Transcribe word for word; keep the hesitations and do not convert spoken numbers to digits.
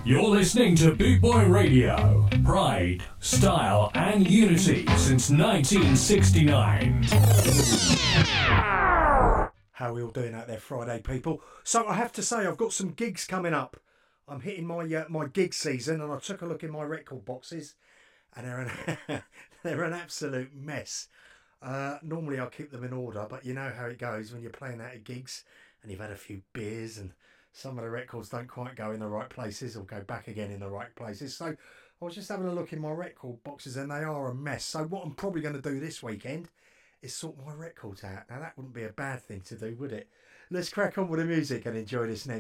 You're listening to Boot Boy Radio. Pride, style, and unity since nineteen sixty-nine. How are we all doing out there Friday, people? So I have to say, I've got some gigs coming up. I'm hitting my uh, my gig season, and I took a look in my record boxes, and they're an, they're an absolute mess. Uh, normally I'll keep them in order, but you know how it goes when you're playing out at gigs and you've had a few beers and some of the records don't quite go in the right places or go back again in the right places. So I was just having a look in my record boxes and they are a mess. So what I'm probably going to do this weekend is sort my records out. Now that wouldn't be a bad thing to do, would it? Let's crack on with the music and enjoy this next.